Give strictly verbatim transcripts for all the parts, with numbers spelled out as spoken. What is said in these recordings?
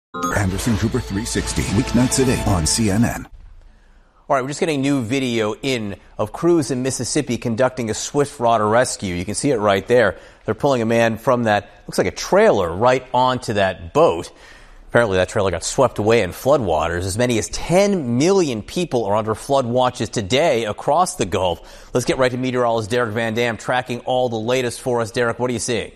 Anderson Cooper three sixty, weeknights today on C N N. All right, we're just getting new video in of crews in Mississippi conducting a swift water rescue. You can see it right there. They're pulling a man from that, looks like a trailer, right onto that boat. Apparently that trailer got swept away in floodwaters. As many as ten million people are under flood watches today across the Gulf. Let's get right to meteorologist Derek Van Dam tracking all the latest for us. Derek, what are you seeing?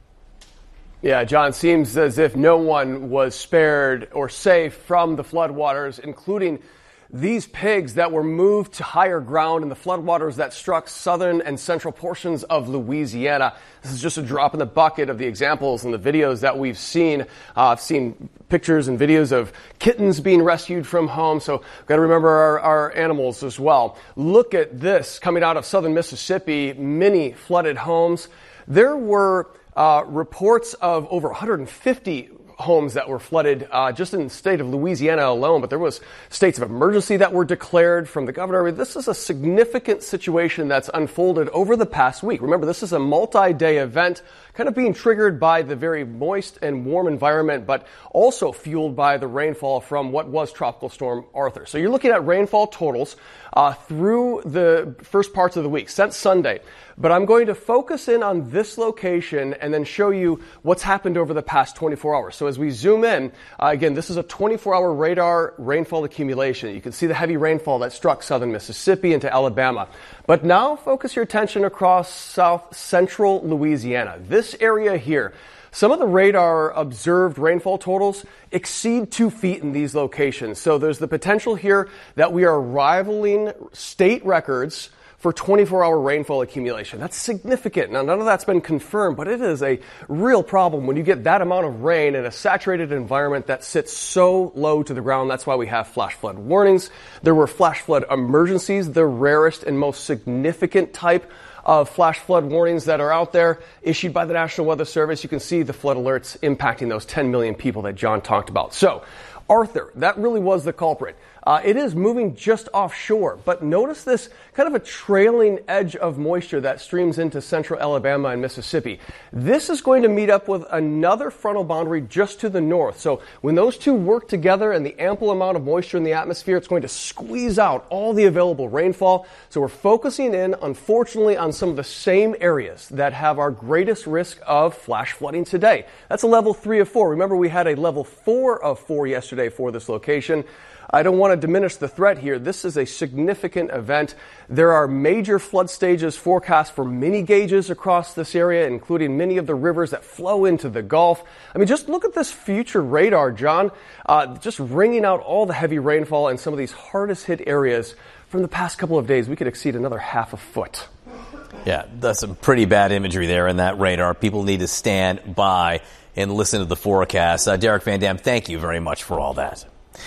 Yeah, John, seems as if no one was spared or safe from the floodwaters, including these pigs that were moved to higher ground in the floodwaters that struck southern and central portions of Louisiana. This is just a drop in the bucket of the examples and the videos that we've seen. Uh, I've seen pictures and videos of kittens being rescued from home, so we've got to remember our, our animals as well. Look at this coming out of southern Mississippi, many flooded homes. There were Uh, reports of over one hundred fifty homes that were flooded uh, just in the state of Louisiana alone, but there was states of emergency that were declared from the governor. This is a significant situation that's unfolded over the past week. Remember, this is a multi-day event kind of being triggered by the very moist and warm environment, but also fueled by the rainfall from what was Tropical Storm Arthur. So you're looking at rainfall totals uh, through the first parts of the week, since Sunday. But I'm going to focus in on this location and then show you what's happened over the past twenty-four hours. So as we zoom in, uh, again, this is a twenty-four hour radar rainfall accumulation. You can see the heavy rainfall that struck southern Mississippi into Alabama. But now focus your attention across south central Louisiana. This area here, some of the radar observed rainfall totals exceed two feet in these locations. So there's the potential here that we are rivaling state records for twenty-four hour rainfall accumulation. That's significant. Now, none of that's been confirmed, but it is a real problem when you get that amount of rain in a saturated environment that sits so low to the ground. That's why we have flash flood warnings. There were flash flood emergencies, the rarest and most significant type of flash flood warnings that are out there, issued by the National Weather Service. You can see the flood alerts impacting those ten million people that John talked about. So, Arthur, that really was the culprit. Uh, it is moving just offshore, but notice this kind of a trailing edge of moisture that streams into central Alabama and Mississippi. This is going to meet up with another frontal boundary just to the north. So when those two work together and the ample amount of moisture in the atmosphere, it's going to squeeze out all the available rainfall. So we're focusing in, unfortunately, on some of the same areas that have our greatest risk of flash flooding today. That's a level three of four. Remember, we had a level four of four yesterday for this location. I don't want to diminish the threat here. This is a significant event. There are major flood stages forecast for many gauges across this area, including many of the rivers that flow into the Gulf. I mean, just look at this future radar, John, uh, just ringing out all the heavy rainfall in some of these hardest hit areas. From the past couple of days, we could exceed another half a foot. Yeah, that's some pretty bad imagery there in that radar. People need to stand by and listen to the forecast. Uh, Derek Van Dam, thank you very much for all that.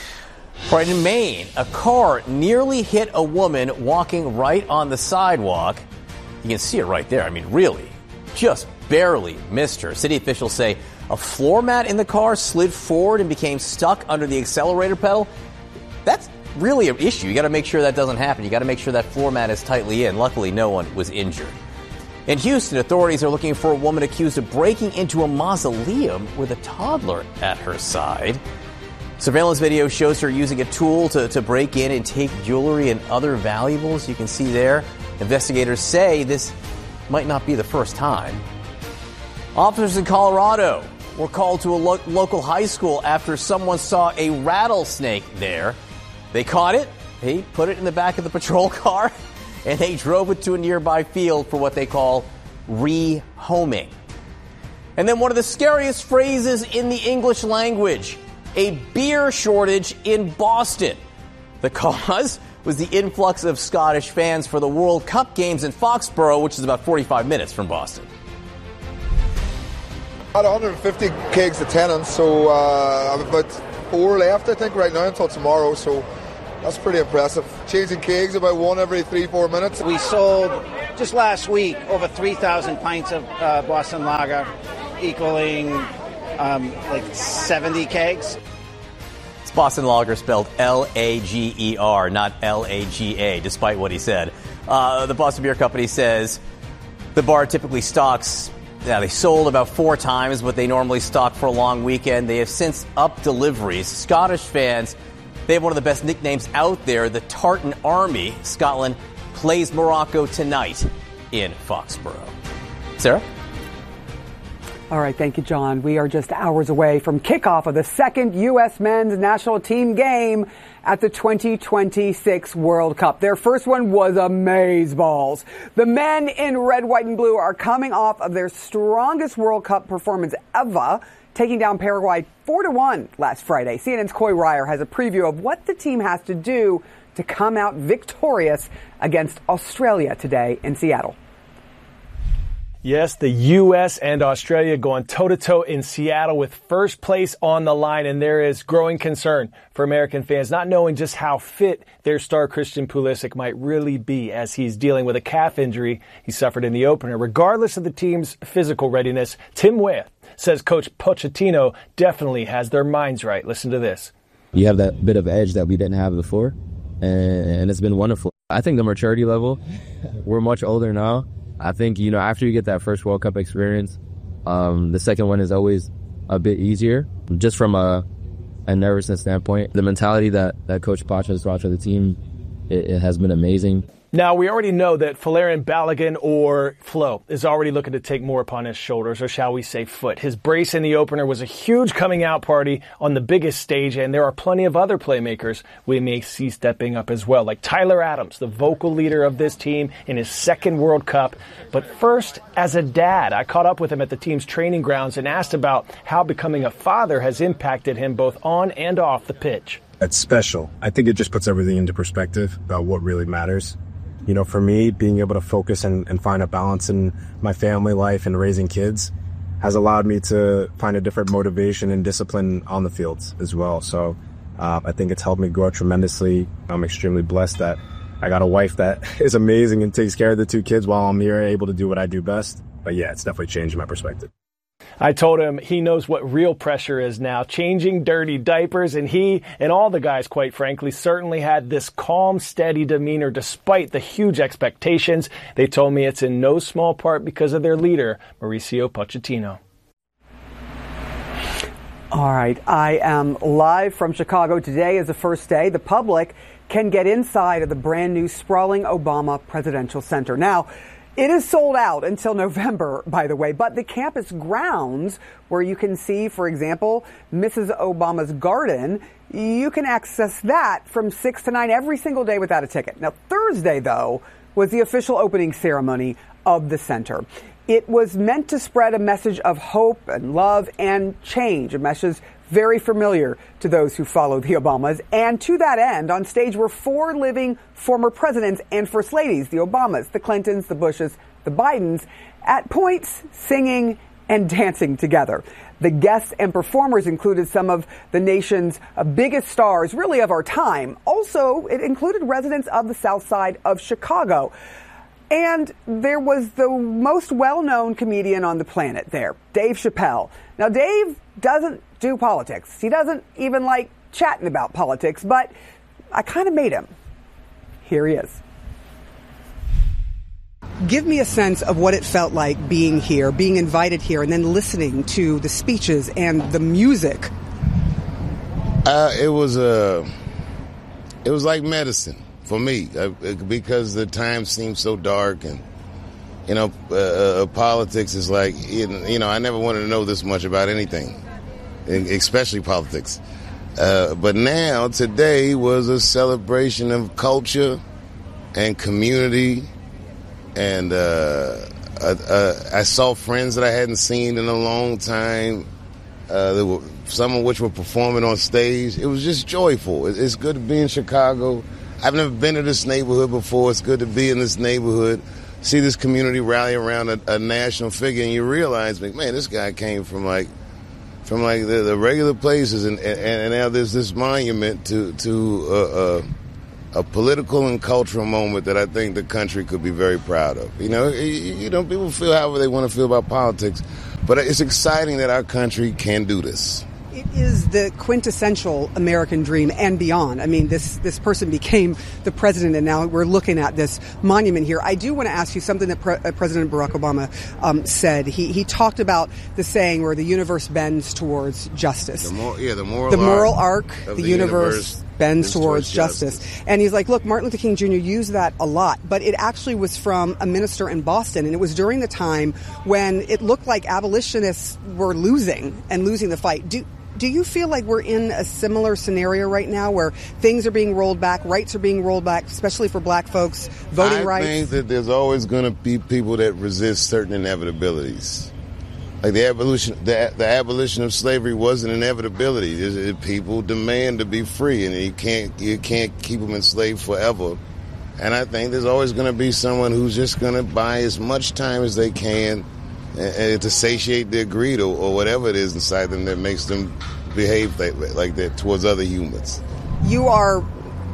All right, in Maine, a car nearly hit a woman walking right on the sidewalk. You can see it right there. I mean, really, just barely missed her. City officials say a floor mat in the car slid forward and became stuck under the accelerator pedal. That's really an issue. You got to make sure that doesn't happen. You got to make sure that floor mat is tightly in. Luckily, no one was injured. In Houston, authorities are looking for a woman accused of breaking into a mausoleum with a toddler at her side. Surveillance video shows her using a tool to, to break in and take jewelry and other valuables. You can see there. Investigators say this might not be the first time. Officers in Colorado were called to a lo- local high school after someone saw a rattlesnake there. They caught it, they put it in the back of the patrol car, and they drove it to a nearby field for what they call rehoming. And then one of the scariest phrases in the English language, a beer shortage in Boston. The cause was the influx of Scottish fans for the World Cup games in Foxborough, which is about forty-five minutes from Boston. Had one hundred fifty kegs of tenants, so uh, I've about four left, I think, right now until tomorrow, so that's pretty impressive. Changing kegs about one every three, four minutes. We sold, just last week, over three thousand pints of uh, Boston Lager, equaling um, like seventy kegs. It's Boston Lager spelled L A G E R, not L A G A, despite what he said. Uh, the Boston Beer Company says the bar typically stocks Now, they sold about four times what they normally stock for a long weekend. They have since upped deliveries. Scottish fans, they have one of the best nicknames out there, the Tartan Army. Scotland plays Morocco tonight in Foxborough. Sarah? All right, thank you, John. We are just hours away from kickoff of the second U S men's national team game at the twenty twenty-six World Cup. Their first one was amazeballs. The men in red, white, and blue are coming off of their strongest World Cup performance ever, taking down Paraguay four to one last Friday. C N N's Coy Ryer has a preview of what the team has to do to come out victorious against Australia today in Seattle. Yes, the U S and Australia going toe-to-toe in Seattle with first place on the line, and there is growing concern for American fans not knowing just how fit their star Christian Pulisic might really be as he's dealing with a calf injury he suffered in the opener. Regardless of the team's physical readiness, Tim Weah says Coach Pochettino definitely has their minds right. Listen to this. You have that bit of edge that we didn't have before, and it's been wonderful. I think the maturity level, we're much older now. I think, you know, after you get that first World Cup experience, um, the second one is always a bit easier, just from a, a nervousness standpoint. The mentality that, that Coach Poch has brought to the team, it, it has been amazing. Now, we already know that Folarin Balogun, or Flo, is already looking to take more upon his shoulders, or shall we say foot. His brace in the opener was a huge coming out party on the biggest stage, and there are plenty of other playmakers we may see stepping up as well, like Tyler Adams, the vocal leader of this team in his second World Cup. But first, as a dad, I caught up with him at the team's training grounds and asked about how becoming a father has impacted him both on and off the pitch. It's special. I think it just puts everything into perspective about what really matters. You know, for me, being able to focus and, and find a balance in my family life and raising kids has allowed me to find a different motivation and discipline on the fields as well. So uh, I think it's helped me grow tremendously. I'm extremely blessed that I got a wife that is amazing and takes care of the two kids while I'm here able to do what I do best. But yeah, it's definitely changed my perspective. I told him he knows what real pressure is now, changing dirty diapers, and he and all the guys, quite frankly, certainly had this calm, steady demeanor despite the huge expectations. They told me it's in no small part because of their leader, Mauricio Pochettino. All right, I am live from Chicago. Today is the first day the public can get inside of the brand new sprawling Obama Presidential Center. Now, it is sold out until November, by the way, but the campus grounds where you can see, for example, Missus Obama's garden, you can access that from six to nine every single day without a ticket. Now, Thursday, though, was the official opening ceremony of the center. It was meant to spread a message of hope and love and change, a message very familiar to those who follow the Obamas. And to that end, on stage were four living former presidents and first ladies, the Obamas, the Clintons, the Bushes, the Bidens, at points singing and dancing together. The guests and performers included some of the nation's biggest stars, really of our time. Also, it included residents of the South Side of Chicago. And there was the most well-known comedian on the planet there, Dave Chappelle. Now, Dave doesn't do politics. He doesn't even like chatting about politics, but I kind of made him. Here he is. Give me a sense of what it felt like being here, being invited here, and then listening to the speeches and the music. Uh, it was uh, it was like medicine for me uh, because the time seemed so dark, and you know, uh, uh, politics is like, you know, I never wanted to know this much about anything, especially politics. Uh, but now, today was a celebration of culture and community. And uh, uh, uh, I saw friends that I hadn't seen in a long time, uh, there were, some of which were performing on stage. It was just joyful. It's good to be in Chicago. I've never been to this neighborhood before. It's good to be in this neighborhood, see this community rally around a, a national figure, and you realize, like, man, this guy came from like from like the, the regular places, and, and, and now there's this monument to to uh, uh, a political and cultural moment that I think the country could be very proud of. You know, you, you know, people feel however they want to feel about politics, but it's exciting that our country can do this. It is the quintessential American dream and beyond. I mean, this, this person became the president, and now we're looking at this monument here. I do want to ask you something that Pre- President Barack Obama um, said. He he talked about the saying where the universe bends towards justice. The mor- yeah, the moral the moral arc, arc of the, the universe, universe bends towards, towards justice. justice. And he's like, look, Martin Luther King Junior used that a lot, but it actually was from a minister in Boston, and it was during the time when it looked like abolitionists were losing and losing the fight. Do Do you feel like we're in a similar scenario right now where things are being rolled back, rights are being rolled back, especially for black folks, voting I rights? I think that there's always going to be people that resist certain inevitabilities. Like the abolition, the, the abolition of slavery was an inevitability. It, it, people demand to be free, and you can't you can't keep them enslaved forever. And I think there's always going to be someone who's just going to buy as much time as they can and to satiate their greed or, or whatever it is inside them that makes them behave like, like that towards other humans. You are,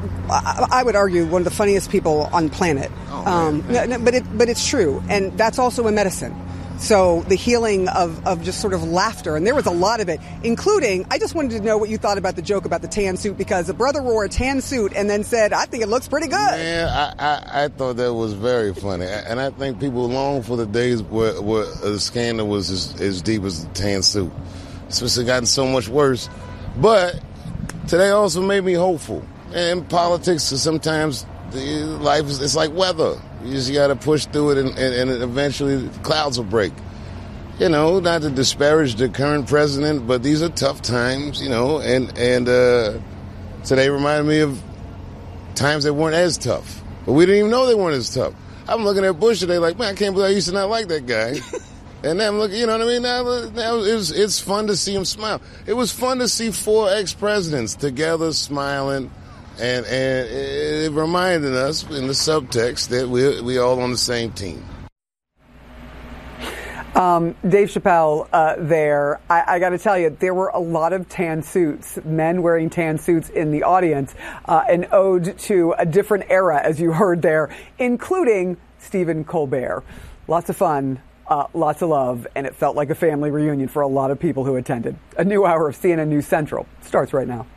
I would argue, one of the funniest people on the planet. Oh, um, no, no, but it, but it's true, and that's also a medicine. So the healing of, of just sort of laughter, and there was a lot of it, including, I just wanted to know what you thought about the joke about the tan suit, because a brother wore a tan suit and then said, I think it looks pretty good. Man, I, I, I thought that was very funny. And I think people long for the days where, where the scandal was as, as deep as the tan suit. It's just gotten so much worse. But today also made me hopeful. And politics, sometimes life is it's like weather. You just got to push through it, and, and, and eventually the clouds will break. You know, not to disparage the current president, but these are tough times, you know, and, and uh, today reminded me of times that weren't as tough. But we didn't even know they weren't as tough. I'm looking at Bush today like, man, I can't believe I used to not like that guy. And then I'm looking, you know what I mean? Now, now it was, it's fun to see him smile. It was fun to see four ex-presidents together smiling. And, and it reminded us in the subtext that we're we all on the same team. Um, Dave Chappelle uh, there, I, I got to tell you, there were a lot of tan suits, men wearing tan suits in the audience, uh, an ode to a different era, as you heard there, including Stephen Colbert. Lots of fun, uh, lots of love, and it felt like a family reunion for a lot of people who attended. A new hour of C N N News Central starts right now.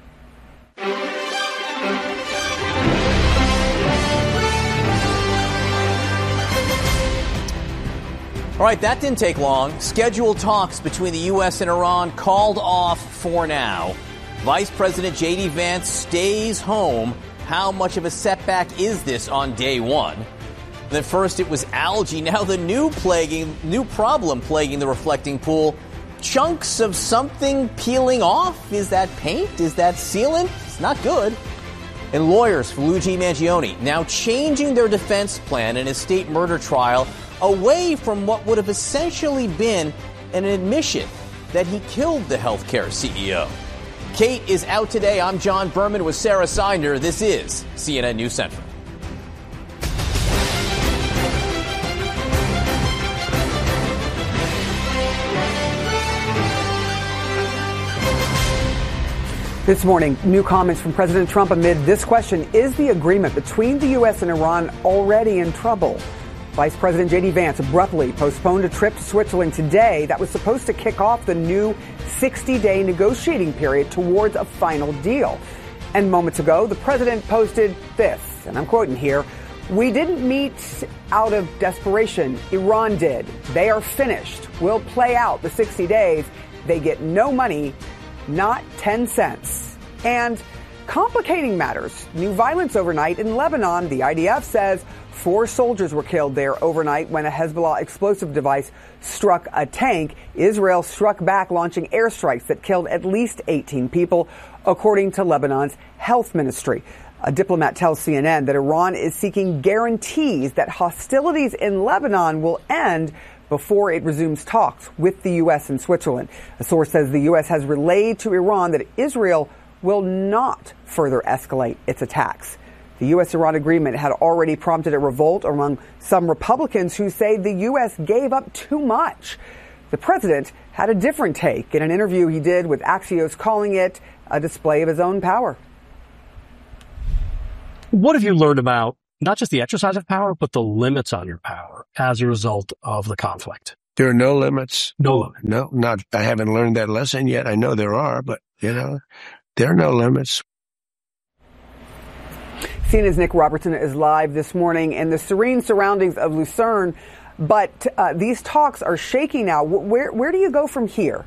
All right, that didn't take long. Scheduled talks between the U S and Iran called off for now. Vice President J D Vance stays home. How much of a setback is this on day one? Then first it was algae. Now the new plaguing, new problem plaguing the reflecting pool. Chunks of something peeling off. Is that paint? Is that sealant? It's not good. And lawyers for Luigi Mangione now changing their defense plan in his state murder trial away from what would have essentially been an admission that he killed the healthcare C E O. Kate is out today. I'm John Berman with Sarah Sinder. This is C N N News Central. This morning, new comments from President Trump amid this question: is the agreement between the U S and Iran already in trouble? Vice President J D Vance abruptly postponed a trip to Switzerland today that was supposed to kick off the new sixty-day negotiating period towards a final deal. And moments ago, the president posted this, and I'm quoting here, "We didn't meet out of desperation. Iran did. They are finished. We'll play out the sixty days. They get no money, not ten cents. And complicating matters, new violence overnight in Lebanon. The I D F says four soldiers were killed there overnight when a Hezbollah explosive device struck a tank. Israel struck back, launching airstrikes that killed at least eighteen people, according to Lebanon's health ministry. A diplomat tells C N N that Iran is seeking guarantees that hostilities in Lebanon will end before it resumes talks with the U S and Switzerland. A source says the U S has relayed to Iran that Israel will not further escalate its attacks. The U S-Iran agreement had already prompted a revolt among some Republicans who say the U S gave up too much. The president had a different take in an interview he did with Axios, calling it a display of his own power. What have you learned about not just the exercise of power, but the limits on your power as a result of the conflict? There are no limits. No limit. No, not, I haven't learned that lesson yet. I know there are, but, you know, there are no limits. C N N's Nick Robertson is live this morning in the serene surroundings of Lucerne, but uh, these talks are shaky now. Where, where do you go from here?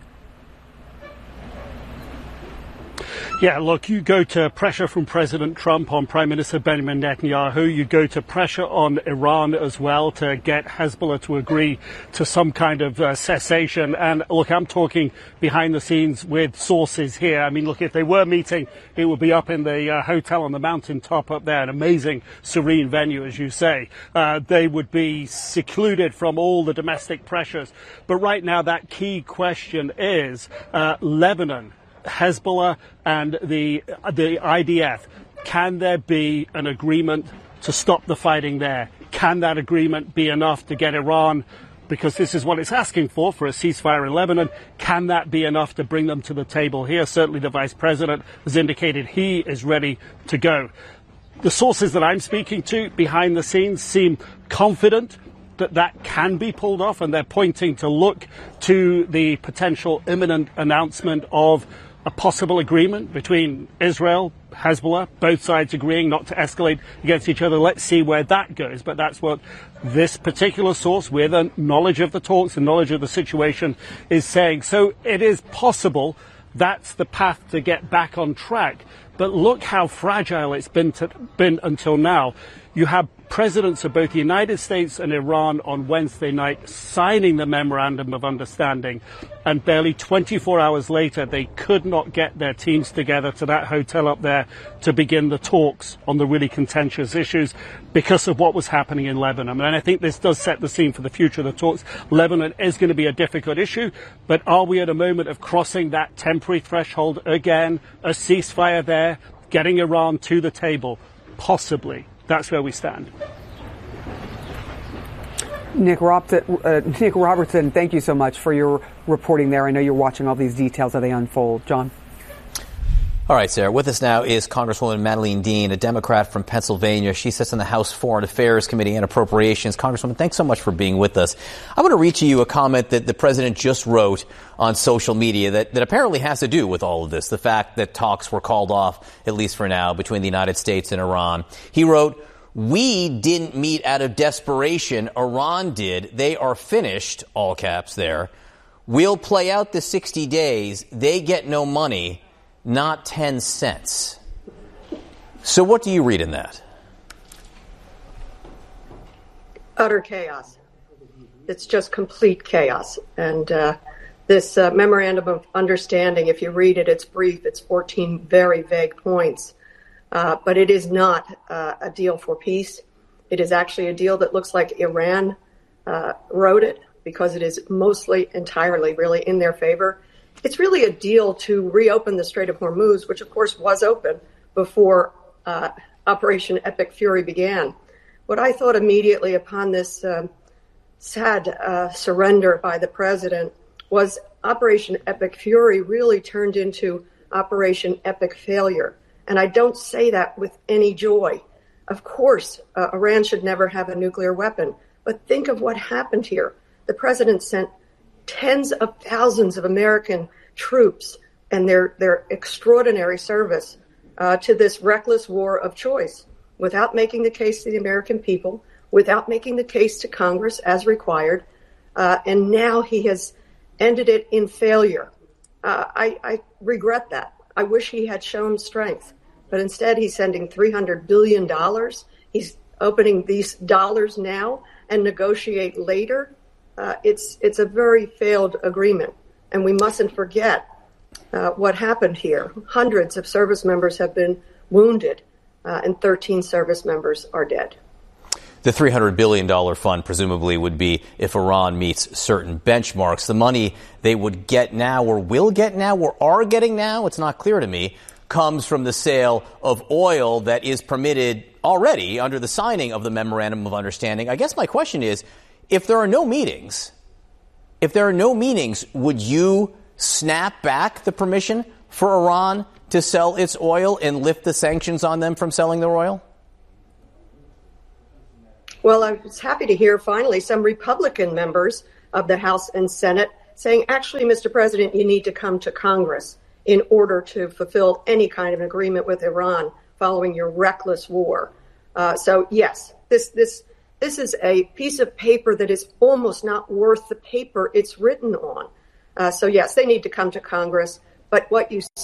Yeah, look, you go to pressure from President Trump on Prime Minister Benjamin Netanyahu. You go to pressure on Iran as well to get Hezbollah to agree to some kind of uh, cessation. And look, I'm talking behind the scenes with sources here. I mean, look, if they were meeting, it would be up in the uh, hotel on the mountaintop up there, an amazing, serene venue, as you say. Uh, they would be secluded from all the domestic pressures. But right now, that key question is uh, Lebanon, Hezbollah and the the I D F. Can there be an agreement to stop the fighting there? Can that agreement be enough to get Iran, because this is what it's asking for, for a ceasefire in Lebanon, can that be enough to bring them to the table here? Certainly the Vice President has indicated he is ready to go. The sources that I'm speaking to behind the scenes seem confident that that can be pulled off, and they're pointing to look to the potential imminent announcement of a possible agreement between Israel, Hezbollah, both sides agreeing not to escalate against each other. Let's see where that goes. But that's what this particular source, with a knowledge of the talks and knowledge of the situation, is saying. So it is possible that's the path to get back on track. But look how fragile it's been, to, been until now. You have presidents of both the United States and Iran on Wednesday night signing the Memorandum of Understanding, and barely twenty-four hours later they could not get their teams together to that hotel up there to begin the talks on the really contentious issues because of what was happening in Lebanon. And I think this does set the scene for the future of the talks. Lebanon is going to be a difficult issue, but are we at a moment of crossing that temporary threshold again, a ceasefire there, getting Iran to the table? Possibly. That's where we stand. Nick, Robertson, uh, Nick Robertson, thank you so much for your reporting there. I know you're watching all these details as they unfold. John? All right, Sarah. With us now is Congresswoman Madeleine Dean, a Democrat from Pennsylvania. She sits on the House Foreign Affairs Committee and Appropriations. Congresswoman, thanks so much for being with us. I want to read to you a comment that the president just wrote on social media that, that apparently has to do with all of this, the fact that talks were called off, at least for now, between the United States and Iran. He wrote, "We didn't meet out of desperation. Iran did. They are finished," all caps there. "We'll play out the sixty days. They get no money. Not ten cents. So what do you read in that? Utter chaos. It's just complete chaos. And uh, this uh, memorandum of understanding, if you read it, it's brief. It's fourteen very vague points. Uh, but it is not uh, a deal for peace. It is actually a deal that looks like Iran uh, wrote it because it is mostly entirely really in their favor. It's really a deal to reopen the Strait of Hormuz, which, of course, was open before uh, Operation Epic Fury began. What I thought immediately upon this uh, sad uh, surrender by the president was Operation Epic Fury really turned into Operation Epic Failure. And I don't say that with any joy. Of course, uh, Iran should never have a nuclear weapon. But think of what happened here. The president sent tens of thousands of American troops and their, their extraordinary service uh, to this reckless war of choice without making the case to the American people, without making the case to Congress as required. Uh, and now he has ended it in failure. Uh, I, I regret that. I wish he had shown strength. But instead, he's sending three hundred billion dollars. He's opening these dollars now and negotiate later. Uh, it's it's a very failed agreement, and we mustn't forget uh, what happened here. Hundreds of service members have been wounded, uh, and thirteen service members are dead. The three hundred billion dollars fund presumably would be if Iran meets certain benchmarks. The money they would get now or will get now or are getting now, it's not clear to me, comes from the sale of oil that is permitted already under the signing of the Memorandum of Understanding. I guess my question is, if there are no meetings, if there are no meetings, would you snap back the permission for Iran to sell its oil and lift the sanctions on them from selling their oil? Well, I was happy to hear finally some Republican members of the House and Senate saying, actually, Mister President, you need to come to Congress in order to fulfill any kind of agreement with Iran following your reckless war. Uh, so, yes, this this this is a piece of paper that is almost not worth the paper it's written on. Uh, so, yes, they need to come to Congress. But what you see